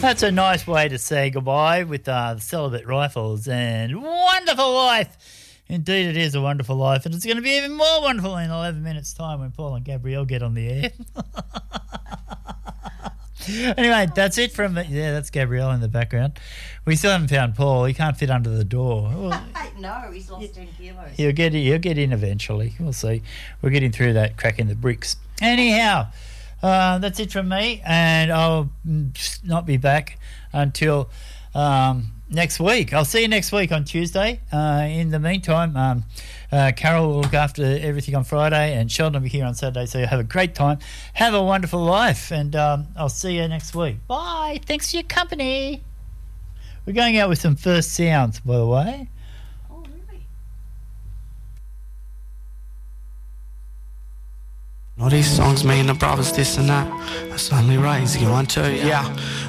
That's a nice way to say goodbye with the Celibate Rifles and Wonderful Life. Indeed, it is a wonderful life, and it's going to be even more wonderful in 11 minutes' time when Paul and Gabrielle get on the air. Anyway, that's it from me. Yeah, that's Gabrielle in the background. We still haven't found Paul. He can't fit under the door. Well, no, he's lost 10 kilos. He'll get in eventually. We'll see. We're getting through that, cracking the bricks. Anyhow, that's it from me, and I'll not be back until next week. I'll see you next week on Tuesday. In the meantime, Carol will look after everything on Friday, and Sheldon will be here on Saturday, so you have a great time. Have a wonderful life, and I'll see you next week. Bye. Thanks for your company. We're going out with some first sounds, by the way. Oh, really? All these songs mean the brothers this and that. That's only right, easy 1, 2, yeah.